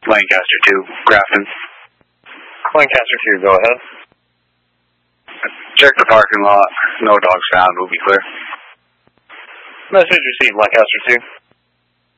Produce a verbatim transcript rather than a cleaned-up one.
Lancaster two, Grafton. Lancaster two, go ahead. Check the parking lot. No dogs found. We'll be clear. Message received, Lancaster two.